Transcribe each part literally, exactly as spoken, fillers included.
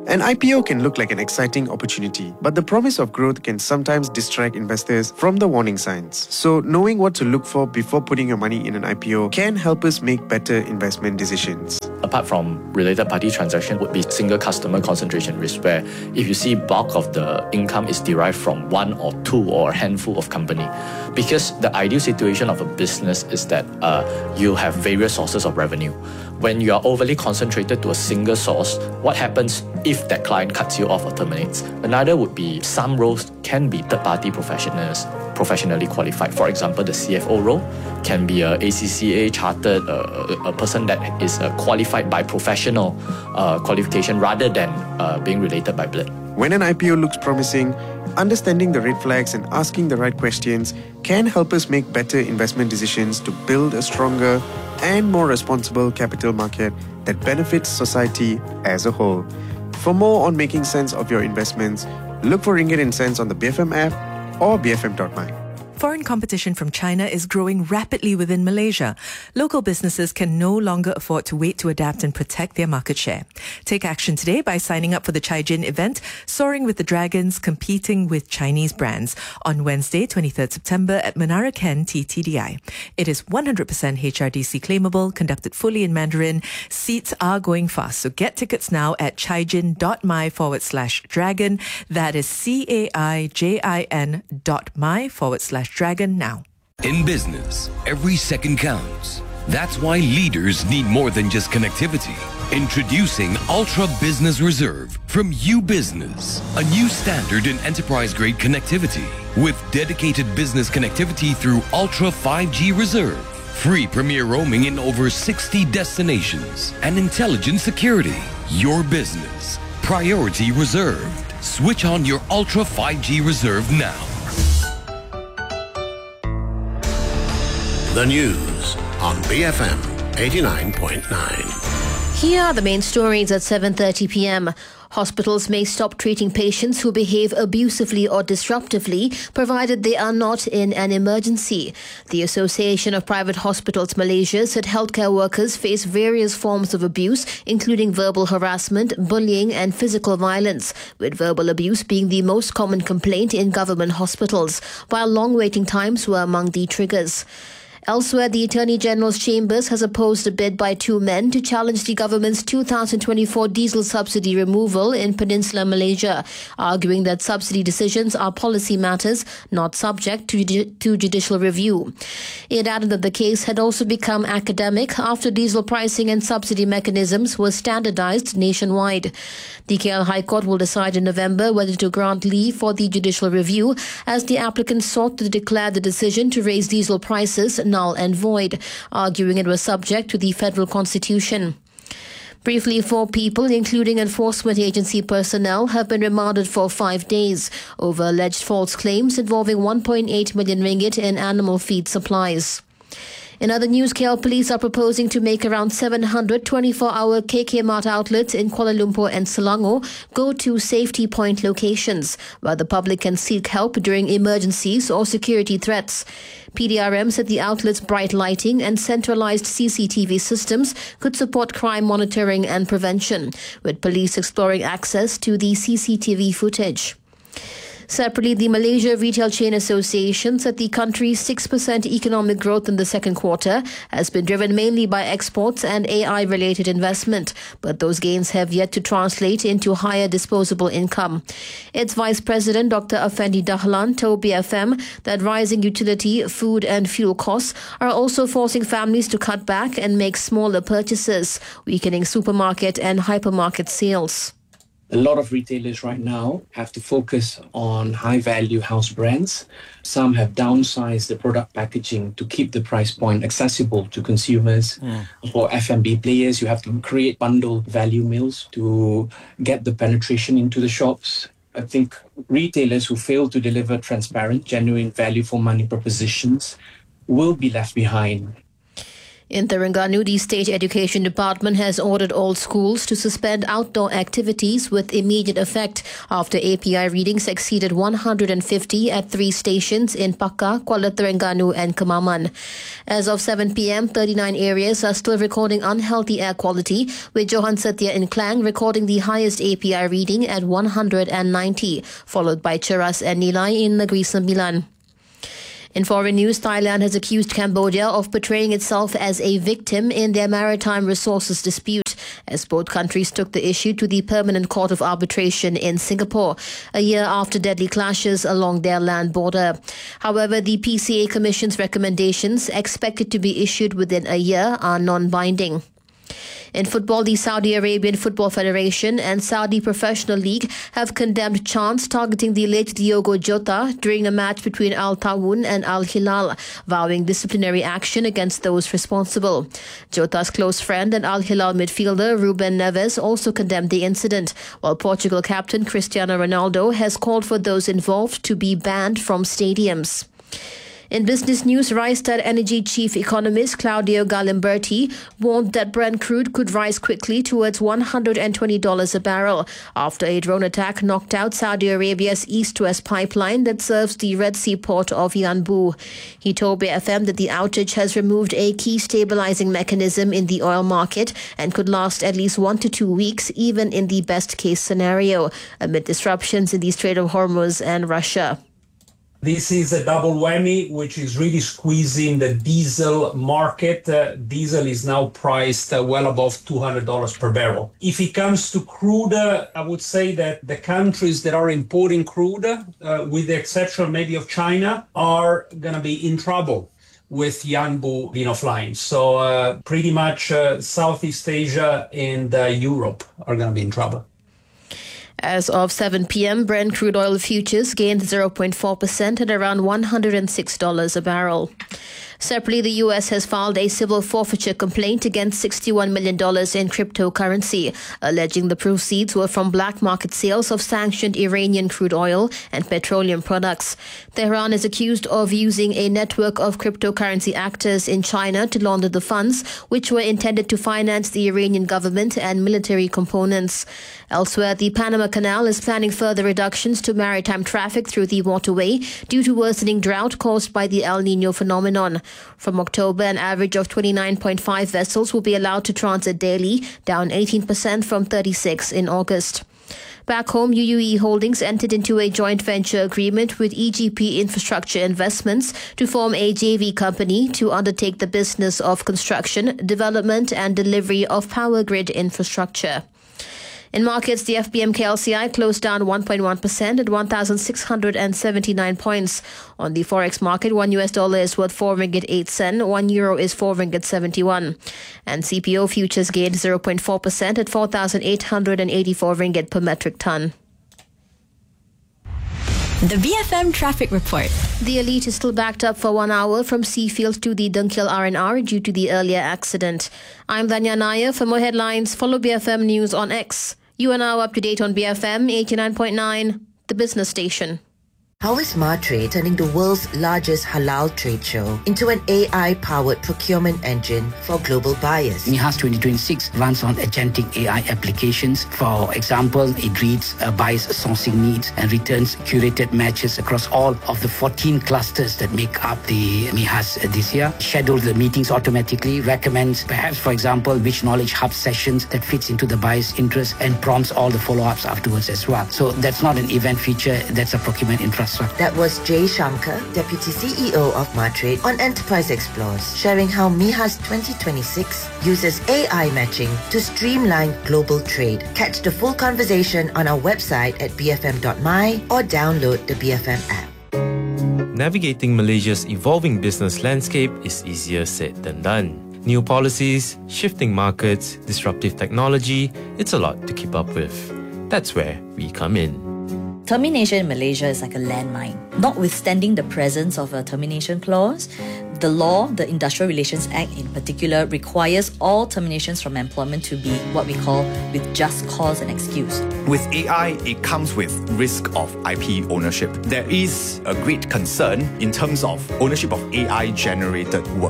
An I P O can look like an exciting opportunity, but the promise of growth can sometimes distract investors from the warning signs. So, knowing what to look for before putting your money in an I P O can help us make better investment decisions. Apart from related party transaction would be single customer concentration risk, where if you see bulk of the income is derived from one or two or a handful of company. Because the ideal situation of a business is that uh, you have various sources of revenue. When you are overly concentrated to a single source, what happens if that client cuts you off or terminates? Another would be some roles can be third-party professionals, professionally qualified. For example, the C F O role can be a A C C A chartered, uh, a person that is uh, qualified by professional uh, qualification rather than uh, being related by blood. When an I P O looks promising, understanding the red flags and asking the right questions can help us make better investment decisions to build a stronger and more responsible capital market that benefits society as a whole. For more on making sense of your investments, look for Ringgit and Cents on the B F M app or b f m dot my. Foreign competition from China is growing rapidly within Malaysia. Local businesses can no longer afford to wait to adapt and protect their market share. Take action today by signing up for the Caijin event, Soaring with the Dragons, Competing with Chinese Brands, on Wednesday, twenty-third September at Menara Ken T T D I. It is one hundred percent H R D C claimable, conducted fully in Mandarin. Seats are going fast, so get tickets now at caijin.my forward slash dragon. That is C-A-I-J-I-N dot my forward slash dragon now. In business, every second counts. That's why leaders need more than just connectivity. Introducing Ultra Business Reserve from U Business, a new standard in enterprise-grade connectivity with dedicated business connectivity through Ultra five G Reserve, free premier roaming in over sixty destinations, and intelligent security. Your business, priority reserved. Switch on your Ultra five G Reserve now. The news on B F M eighty-nine point nine. Here are the main stories at seven thirty p.m. Hospitals may stop treating patients who behave abusively or disruptively, provided they are not in an emergency. The Association of Private Hospitals Malaysia said healthcare workers face various forms of abuse, including verbal harassment, bullying and physical violence, with verbal abuse being the most common complaint in government hospitals, while long waiting times were among the triggers. Elsewhere, the Attorney General's Chambers has opposed a bid by two men to challenge the government's two thousand twenty-four diesel subsidy removal in Peninsular Malaysia, arguing that subsidy decisions are policy matters not subject to, to judicial review. It added that the case had also become academic after diesel pricing and subsidy mechanisms were standardized nationwide. The K L High Court will decide in November whether to grant leave for the judicial review, as the applicant sought to declare the decision to raise diesel prices null and void, arguing it was subject to the federal constitution. Briefly, four people, including enforcement agency personnel, have been remanded for five days over alleged false claims involving one point eight million ringgit in animal feed supplies. In other news, K L Police are proposing to make around seven hundred twenty-four hour K K Mart outlets in Kuala Lumpur and Selangor go to safety point locations where the public can seek help during emergencies or security threats. P D R M said the outlets' bright lighting and centralized C C T V systems could support crime monitoring and prevention, with police exploring access to the C C T V footage. Separately, the Malaysia Retail Chain Association said the country's six percent economic growth in the second quarter has been driven mainly by exports and A I-related investment, but those gains have yet to translate into higher disposable income. Its Vice President, Doctor Afendi Dahlan, told B F M that rising utility, food and fuel costs are also forcing families to cut back and make smaller purchases, weakening supermarket and hypermarket sales. A lot of retailers right now have to focus on high-value house brands. Some have downsized the product packaging to keep the price point accessible to consumers. Mm. For F and B players, you have to create bundle value meals to get the penetration into the shops. I think retailers who fail to deliver transparent, genuine value for money propositions will be left behind. In Terengganu, the State Education Department has ordered all schools to suspend outdoor activities with immediate effect after A P I readings exceeded one hundred fifty at three stations in Paka, Kuala Terengganu and Kemaman. As of seven p.m, thirty-nine areas are still recording unhealthy air quality, with Johan Setia in Klang recording the highest A P I reading at one hundred ninety, followed by Cheras and Nilai in Negeri Sembilan. In foreign news, Thailand has accused Cambodia of portraying itself as a victim in their maritime resources dispute, as both countries took the issue to the Permanent Court of Arbitration in Singapore, a year after deadly clashes along their land border. However, the P C A Commission's recommendations, expected to be issued within a year, are non-binding. In football, the Saudi Arabian Football Federation and Saudi Professional League have condemned chants targeting the late Diogo Jota during a match between Al Tawun and Al Hilal, vowing disciplinary action against those responsible. Jota's close friend and Al Hilal midfielder Ruben Neves also condemned the incident, while Portugal captain Cristiano Ronaldo has called for those involved to be banned from stadiums. In business news, Rystad Energy chief economist Claudio Galimberti warned that Brent crude could rise quickly towards one hundred twenty dollars a barrel after a drone attack knocked out Saudi Arabia's east-west pipeline that serves the Red Sea port of Yanbu. He told B F M that the outage has removed a key stabilizing mechanism in the oil market and could last at least one to two weeks, even in the best-case scenario, amid disruptions in the Strait of Hormuz and Russia. This is a double whammy, which is really squeezing the diesel market. Uh, diesel is now priced uh, well above two hundred dollars per barrel. If it comes to crude, uh, I would say that the countries that are importing crude, uh, with the exception maybe of China, are going to be in trouble with Yanbu being offline. So uh, pretty much uh, Southeast Asia and uh, Europe are going to be in trouble. As of seven p.m, Brent crude oil futures gained zero point four percent at around one hundred six dollars a barrel. Separately, the U S has filed a civil forfeiture complaint against sixty-one million dollars in cryptocurrency, alleging the proceeds were from black market sales of sanctioned Iranian crude oil and petroleum products. Tehran is accused of using a network of cryptocurrency actors in China to launder the funds, which were intended to finance the Iranian government and military components. Elsewhere, the Panama Canal is planning further reductions to maritime traffic through the waterway due to worsening drought caused by the El Niño phenomenon. From October, an average of twenty-nine point five vessels will be allowed to transit daily, down eighteen percent from thirty-six in August. Back home, U U E Holdings entered into a joint venture agreement with E G P Infrastructure Investments to form a J V company to undertake the business of construction, development and delivery of power grid infrastructure. In markets, the F B M K L C I closed down one point one percent at one thousand six hundred seventy-nine points. On the forex market, one U S dollar is worth four ringgit eight sen, one euro is four ringgit seventy-one. And C P O futures gained zero point four percent at four thousand eight hundred eighty-four ringgit per metric ton. The B F M Traffic Report. The Elite is still backed up for one hour from Seafield to the Dunghill R and R due to the earlier accident. I'm Danya Nair. For more headlines, follow B F M News on X. You are now up to date on B F M eighty-nine point nine, the business station. How is Martrade turning the world's largest halal trade show into an A I-powered procurement engine for global buyers? MIHAS twenty twenty-six runs on agentic A I applications. For example, it reads uh, buyers' sourcing needs and returns curated matches across all of the fourteen clusters that make up the MIHAS this year. Schedules the meetings automatically, recommends perhaps, for example, which knowledge hub sessions that fits into the buyer's interest, and prompts all the follow-ups afterwards as well. So that's not an event feature, that's a procurement infrastructure. That was Jay Shamkar, Deputy C E O of Martrade, on Enterprise Explores, sharing how MIHAS twenty twenty-six uses A I matching to streamline global trade. Catch the full conversation on our website at b f m dot m y or download the B F M app. Navigating Malaysia's evolving business landscape is easier said than done. New policies, shifting markets, disruptive technology, it's a lot to keep up with. That's where we come in. Termination in Malaysia is like a landmine. Notwithstanding the presence of a termination clause, the law, the Industrial Relations Act in particular, requires all terminations from employment to be what we call with just cause and excuse. With A I, it comes with risk of I P ownership. There is a great concern in terms of ownership of A I-generated work.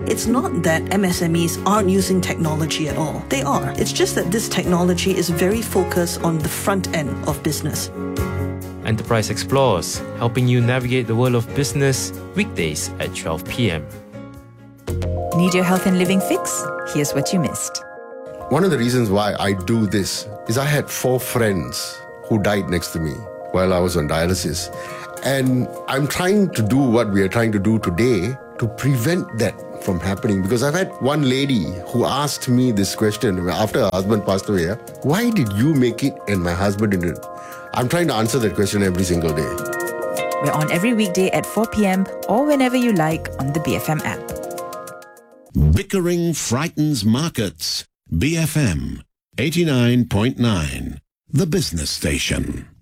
It's not that M S M Es aren't using technology at all. They are. It's just that this technology is very focused on the front end of business. Enterprise Explores, helping you navigate the world of business, weekdays at twelve p.m. Need your health and living fix? Here's what you missed. One of the reasons why I do this is I had four friends who died next to me while I was on dialysis. And I'm trying to do what we are trying to do today to prevent that from happening. Because I've had one lady who asked me this question after her husband passed away. Why did you make it and my husband didn't? I'm trying to answer that question every single day. We're on every weekday at four p.m. or whenever you like on the B F M app. Bickering frightens markets. B F M eighty-nine point nine, the business station.